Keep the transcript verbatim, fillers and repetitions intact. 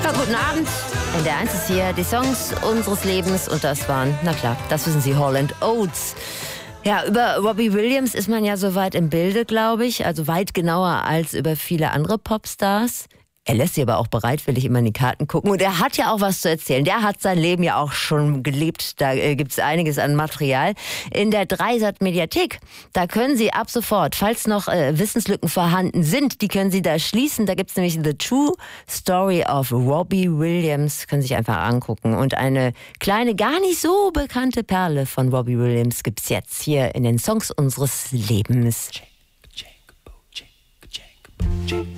Ja, guten Abend. N D R eins ist hier, die Songs unseres Lebens und das waren, na klar, das wissen Sie, Hall and Oates. Ja, über Robbie Williams ist man ja soweit im Bilde, glaube ich, also weit genauer als über viele andere Popstars. Er lässt sie aber auch bereitwillig immer in die Karten gucken und er hat ja auch was zu erzählen. Der hat sein Leben ja auch schon gelebt. Da äh, gibt es einiges an Material. In der Dreisat-Mediathek, da können Sie ab sofort, falls noch äh, Wissenslücken vorhanden sind, die können Sie da schließen. Da gibt es nämlich The True Story of Robbie Williams. Können Sie sich einfach angucken. Und eine kleine, gar nicht so bekannte Perle von Robbie Williams gibt es jetzt hier in den Songs unseres Lebens.